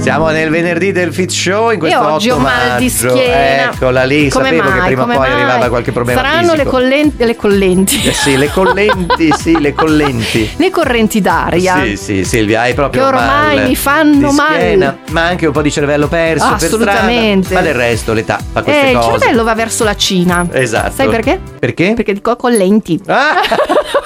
Siamo nel venerdì del Fit Show in questo 8 oggi ho mal di maggio. schiena. Eccola lì, Come sapevo mai? che prima o Come poi mai? arrivava qualche problema Saranno fisico. le collenti. Sì, le collenti, sì, le collenti. Le correnti d'aria. Sì, Silvia, hai proprio che ormai mal mi fanno di schiena, male. ma anche un po' di cervello perso per strada. Assolutamente. Ma del resto l'età fa queste Il cose. cervello va verso la Cina. Esatto. Sai perché? Perché? Perché dico collenti. Ah!